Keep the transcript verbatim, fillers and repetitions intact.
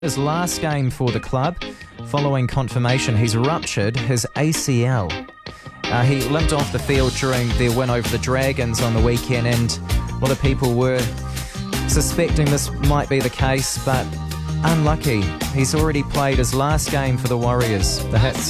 His last game for the club, following confirmation he's ruptured his A C L. Uh, he limped off the field during their win over the Dragons on the weekend, and a lot of people were suspecting this might be the case, but unlucky. He's already played his last game for the Warriors. The Hits